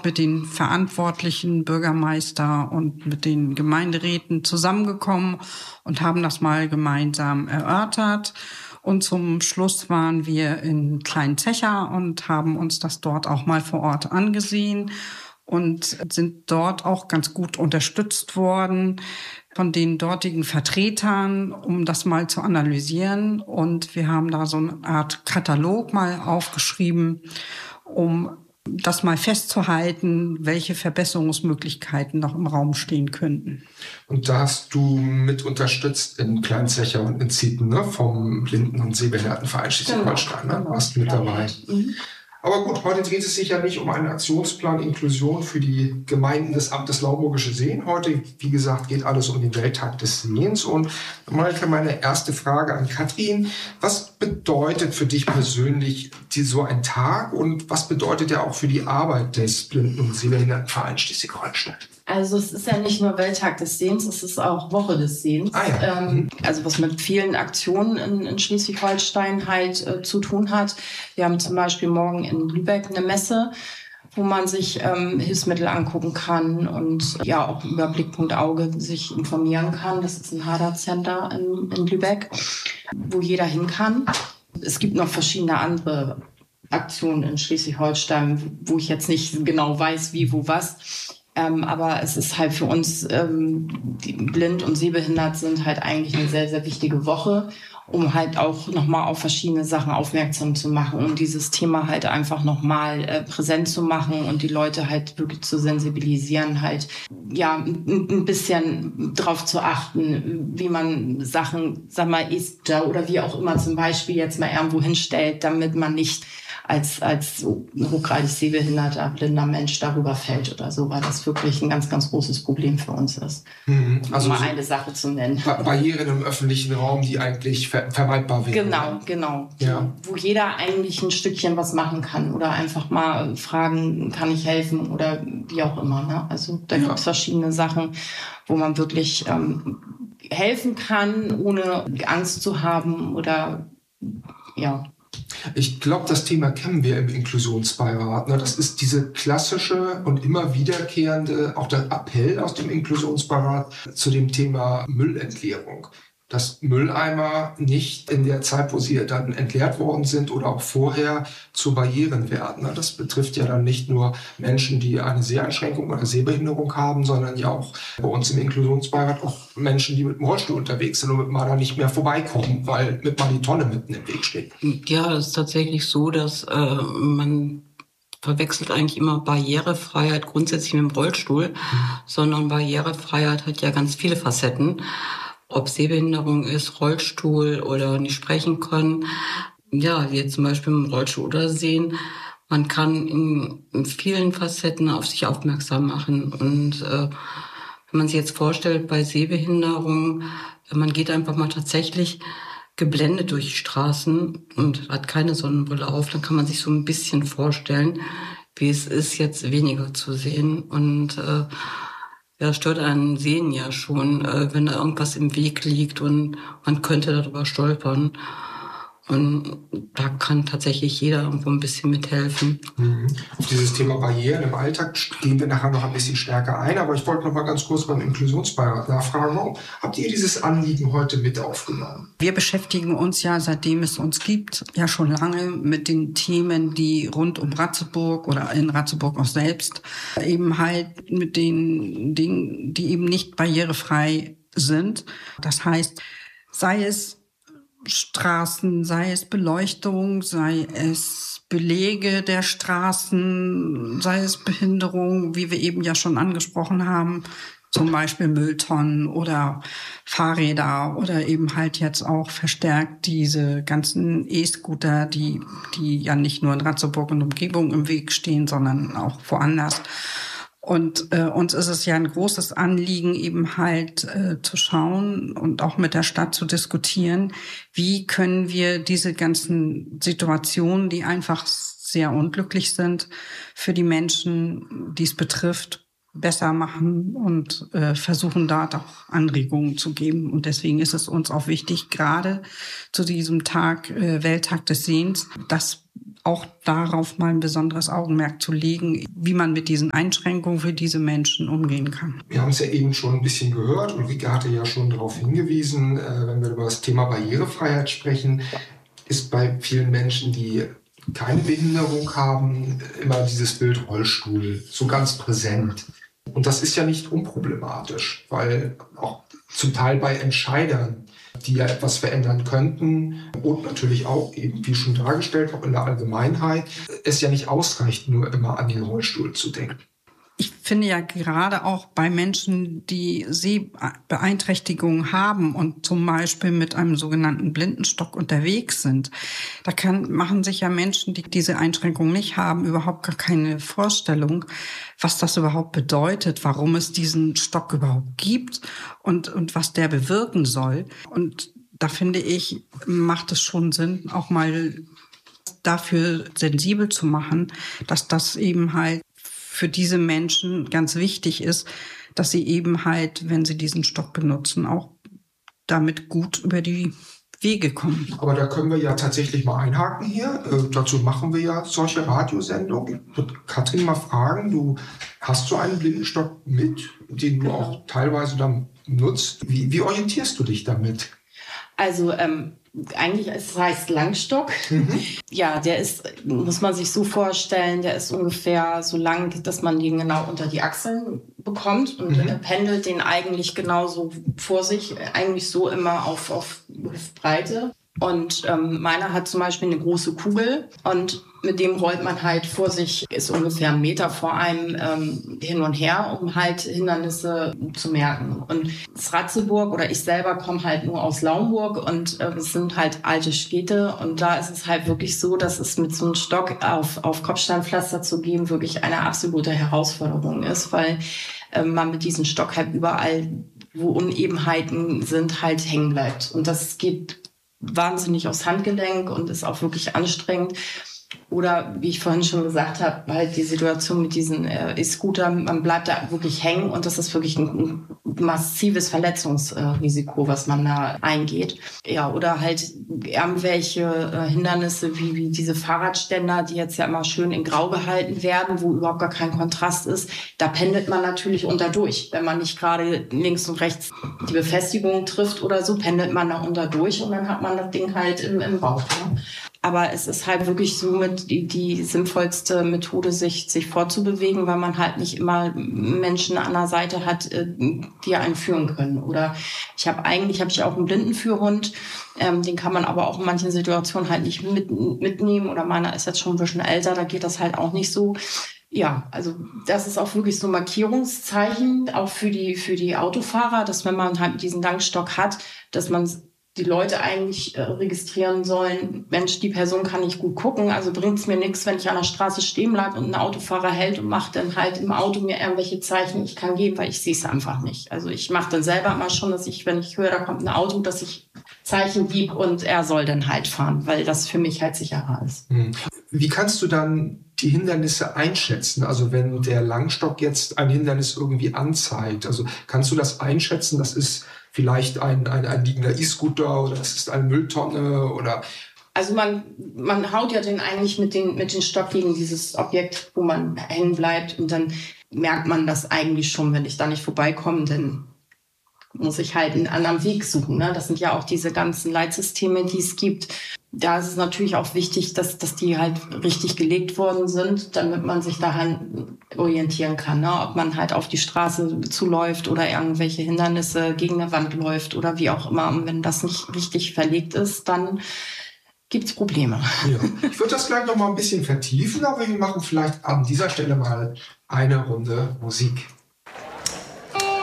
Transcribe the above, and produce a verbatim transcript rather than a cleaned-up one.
dort mit den verantwortlichen Bürgermeister und mit den Gemeinderäten zusammengekommen und haben das mal gemeinsam erörtert. Und zum Schluss waren wir in Kleinzecher und haben uns das dort auch mal vor Ort angesehen und sind dort auch ganz gut unterstützt worden von den dortigen Vertretern, um das mal zu analysieren. Und wir haben da so eine Art Katalog mal aufgeschrieben, um das mal festzuhalten, welche Verbesserungsmöglichkeiten noch im Raum stehen könnten. Und da hast du mit unterstützt in Kleinzecher und in Zieten, ne, vom Blinden- und Sehbehindertenverein Schleswig-Holstein, ne? Warst mit dabei. Mhm. Aber gut, heute dreht es sich ja nicht um einen Aktionsplan Inklusion für die Gemeinden des Amtes Lauenburgische Seen. Heute, wie gesagt, geht alles um den Welttag des Sehens. Und Maike, meine erste Frage an Katrin. Was bedeutet für dich persönlich die, so ein Tag und was bedeutet er auch für die Arbeit des Blinden- und Sehbehindertenvereins Schleswig-Holstein? Also es ist ja nicht nur Welttag des Sehens, es ist auch Woche des Sehens. Ah, ja. ähm, also was mit vielen Aktionen in, in Schleswig-Holstein halt äh, zu tun hat. Wir haben zum Beispiel morgen in Lübeck eine Messe, wo man sich ähm, Hilfsmittel angucken kann und ja auch über Blickpunkt Auge sich informieren kann. Das ist ein Hader-Center in, in Lübeck, wo jeder hin kann. Es gibt noch verschiedene andere Aktionen in Schleswig-Holstein, wo ich jetzt nicht genau weiß, wie, wo, was. Ähm, aber es ist halt für uns, ähm, die blind und sehbehindert sind, halt eigentlich eine sehr, sehr wichtige Woche, um halt auch nochmal auf verschiedene Sachen aufmerksam zu machen und dieses Thema halt einfach nochmal äh, präsent zu machen und die Leute halt wirklich zu sensibilisieren, halt ja ein, ein bisschen drauf zu achten, wie man Sachen, sag mal, isst oder wie auch immer zum Beispiel jetzt mal irgendwo hinstellt, damit man nicht als als so hochgradig sehbehinderter, blinder Mensch darüber fällt oder so, weil das wirklich ein ganz, ganz großes Problem für uns ist. Mhm. Also um mal so eine Sache zu nennen. Barrieren im öffentlichen Raum, die eigentlich ver- vermeidbar wären. Genau, genau. Ja. Wo jeder eigentlich ein Stückchen was machen kann oder einfach mal fragen, kann ich helfen oder wie auch immer. Ne? Also da Ja. gibt es verschiedene Sachen, wo man wirklich ähm, helfen kann, ohne Angst zu haben oder ja. Ich glaube, das Thema kennen wir im Inklusionsbeirat. Ne? Das ist diese klassische und immer wiederkehrende, auch der Appell aus dem Inklusionsbeirat zu dem Thema Müllentleerung. Dass Mülleimer nicht in der Zeit, wo sie dann entleert worden sind oder auch vorher, zu Barrieren werden. Das betrifft ja dann nicht nur Menschen, die eine Seheinschränkung oder Sehbehinderung haben, sondern ja auch bei uns im Inklusionsbeirat auch Menschen, die mit dem Rollstuhl unterwegs sind und mit mal da nicht mehr vorbeikommen, weil mit mal die Tonne mitten im Weg steht. Ja, es ist tatsächlich so, dass äh, man verwechselt eigentlich immer Barrierefreiheit grundsätzlich mit dem Rollstuhl, mhm. sondern Barrierefreiheit hat ja ganz viele Facetten. Ob Sehbehinderung ist, Rollstuhl oder nicht sprechen können. Ja, wie zum Beispiel im Rollstuhl oder sehen. Man kann in, in vielen Facetten auf sich aufmerksam machen. Und äh, wenn man sich jetzt vorstellt, bei Sehbehinderung, man geht einfach mal tatsächlich geblendet durch die Straßen und hat keine Sonnenbrille auf, dann kann man sich so ein bisschen vorstellen, wie es ist, jetzt weniger zu sehen. Und äh, ja, das stört einen Sehen ja schon, äh, wenn da irgendwas im Weg liegt und man könnte darüber stolpern. Und da kann tatsächlich jeder irgendwo ein bisschen mithelfen. Mhm. Auf dieses Thema Barrieren im Alltag gehen wir nachher noch ein bisschen stärker ein. Aber ich wollte noch mal ganz kurz beim Inklusionsbeirat nachfragen. Warum habt ihr dieses Anliegen heute mit aufgenommen? Wir beschäftigen uns ja, seitdem es uns gibt, ja schon lange mit den Themen, die rund um Ratzeburg oder in Ratzeburg auch selbst eben halt mit den Dingen, die eben nicht barrierefrei sind. Das heißt, sei es Straßen, sei es Beleuchtung, sei es Belege der Straßen, sei es Behinderung, wie wir eben ja schon angesprochen haben, zum Beispiel Mülltonnen oder Fahrräder oder eben halt jetzt auch verstärkt diese ganzen E-Scooter, die, die ja nicht nur in Ratzeburg und Umgebung im Weg stehen, sondern auch woanders. Und äh, uns ist es ja ein großes Anliegen, eben halt äh, zu schauen und auch mit der Stadt zu diskutieren, wie können wir diese ganzen Situationen, die einfach sehr unglücklich sind, für die Menschen, die es betrifft, besser machen und äh, versuchen, da auch Anregungen zu geben. Und deswegen ist es uns auch wichtig, gerade zu diesem Tag, äh, Welttag des Sehens, dass auch darauf mal ein besonderes Augenmerk zu legen, wie man mit diesen Einschränkungen für diese Menschen umgehen kann. Wir haben es ja eben schon ein bisschen gehört. Ulrike hatte ja schon darauf hingewiesen, äh, wenn wir über das Thema Barrierefreiheit sprechen, ist bei vielen Menschen, die keine Behinderung haben, immer dieses Bild Rollstuhl so ganz präsent. Und das ist ja nicht unproblematisch, weil auch zum Teil bei Entscheidern, die ja etwas verändern könnten und natürlich auch eben, wie schon dargestellt, auch in der Allgemeinheit, es ja nicht ausreicht, nur immer an den Rollstuhl zu denken. Ich finde ja gerade auch bei Menschen, die Sehbeeinträchtigungen haben und zum Beispiel mit einem sogenannten Blindenstock unterwegs sind, da kann, machen sich ja Menschen, die diese Einschränkung nicht haben, überhaupt gar keine Vorstellung, was das überhaupt bedeutet, warum es diesen Stock überhaupt gibt und, und was der bewirken soll. Und da finde ich, macht es schon Sinn, auch mal dafür sensibel zu machen, dass das eben halt für diese Menschen ganz wichtig ist, dass sie eben halt, wenn sie diesen Stock benutzen, auch damit gut über die Wege kommen. Aber da können wir ja tatsächlich mal einhaken hier. Äh, dazu machen wir ja solche Radiosendungen. Ich würde Katrin mal fragen, du hast so einen Blindenstock mit, den du auch teilweise dann nutzt. Wie, wie orientierst du dich damit? Also ähm, eigentlich es heißt Langstock. Mhm. Ja, der ist, muss man sich so vorstellen, der ist ungefähr so lang, dass man den genau unter die Achseln bekommt und mhm. pendelt den eigentlich genauso vor sich, eigentlich so immer auf, auf Breite. Und ähm, meiner hat zum Beispiel eine große Kugel und mit dem rollt man halt vor sich, ist ungefähr einen Meter vor einem ähm, hin und her, um halt Hindernisse zu merken. Und das Ratzeburg oder ich selber komme halt nur aus Laumburg und äh, es sind halt alte Städte und da ist es halt wirklich so, dass es mit so einem Stock auf, auf Kopfsteinpflaster zu gehen wirklich eine absolute Herausforderung ist, weil äh, man mit diesem Stock halt überall, wo Unebenheiten sind, halt hängen bleibt. Und das geht wahnsinnig aufs Handgelenk und ist auch wirklich anstrengend. Oder wie ich vorhin schon gesagt habe, halt die Situation mit diesen äh, E-Scootern, man bleibt da wirklich hängen und das ist wirklich ein, ein massives Verletzungsrisiko, was man da eingeht. Ja, oder halt irgendwelche äh, Hindernisse wie, wie diese Fahrradständer, die jetzt ja immer schön in Grau gehalten werden, wo überhaupt gar kein Kontrast ist. Da pendelt man natürlich unterdurch. Wenn man nicht gerade links und rechts die Befestigung trifft oder so, pendelt man da unterdurch und dann hat man das Ding halt im, im Bauch. Ne? Aber es ist halt wirklich so mit die, die sinnvollste Methode, sich, sich fortzubewegen, weil man halt nicht immer Menschen an der Seite hat, die einen führen können. Oder ich habe eigentlich, habe ich auch einen Blindenführhund, ähm, den kann man aber auch in manchen Situationen halt nicht mit, mitnehmen. Oder meiner ist jetzt schon ein bisschen älter, da geht das halt auch nicht so. Ja, also das ist auch wirklich so ein Markierungszeichen, auch für die, für die Autofahrer, dass wenn man halt diesen Langstock hat, dass man die Leute eigentlich äh, registrieren sollen, Mensch, die Person kann nicht gut gucken, also bringt es mir nichts, wenn ich an der Straße stehen bleibe und ein Autofahrer hält und macht dann halt im Auto mir irgendwelche Zeichen, ich kann gehen, weil ich sehe es einfach nicht. Also ich mache dann selber immer schon, dass ich, wenn ich höre, da kommt ein Auto, dass ich Zeichen gebe und er soll dann halt fahren, weil das für mich halt sicherer ist. Wie kannst du dann die Hindernisse einschätzen? Also wenn der Langstock jetzt ein Hindernis irgendwie anzeigt, also kannst du das einschätzen, das ist vielleicht ein, ein, ein liegender E-Scooter oder es ist eine Mülltonne oder... Also man, man haut ja den eigentlich mit den, mit den Stock gegen dieses Objekt, wo man hängen bleibt und dann merkt man das eigentlich schon, wenn ich da nicht vorbeikomme, dann muss ich halt einen anderen Weg suchen. Ne? Das sind ja auch diese ganzen Leitsysteme, die es gibt. Da ist es natürlich auch wichtig, dass, dass die halt richtig gelegt worden sind, damit man sich daran orientieren kann. Ne? Ob man halt auf die Straße zuläuft oder irgendwelche Hindernisse gegen eine Wand läuft oder wie auch immer. Und wenn das nicht richtig verlegt ist, dann gibt's Probleme. Ja. Ich würde das gleich noch mal ein bisschen vertiefen, aber wir machen vielleicht an dieser Stelle mal eine Runde Musik.